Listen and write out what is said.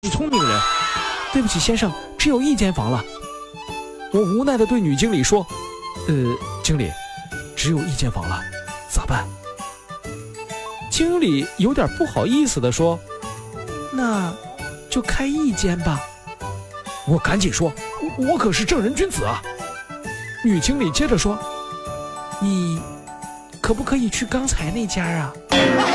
聪明人。对不起，先生，只有1间房了。我无奈地对女经理说：“经理，只有1间房了，咋办？”经理有点不好意思地说：“那就开1间吧。”我赶紧说：“我可是正人君子啊。”女经理接着说：“你可不可以去刚才那家啊？”